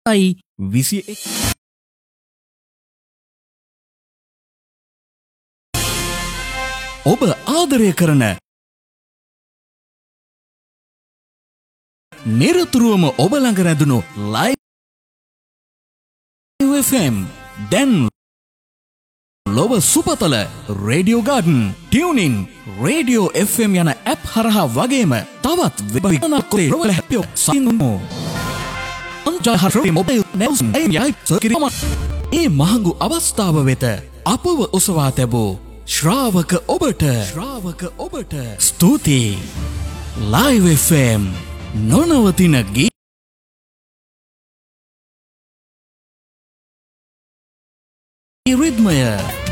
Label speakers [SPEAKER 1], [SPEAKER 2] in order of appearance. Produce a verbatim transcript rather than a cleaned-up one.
[SPEAKER 1] යි විසි එක් ඔබ ආදරය කරන නිරතුරුවම ඔබ ළඟ රැඳුණු ලයිව් එෆ් එම් දැන් ලොව සුපතල radio garden tuning radio F M යන ඇප් හරහා වගේම තවත් වෙබ් විකරණකේ රෝල හැපියෝ සයින්මෝ අන්ජහරි මොබයිල් නෙවුස් යයි සර්කිරීම ඒ මහඟු අවස්ථාව වෙත අපව ඔසවා තැබූ ශ්‍රාවක ඔබට ශ්‍රාවක ඔබට ස්තුතියි ලයිව් එෆ් එම් නොනවතින ගී රිද්මය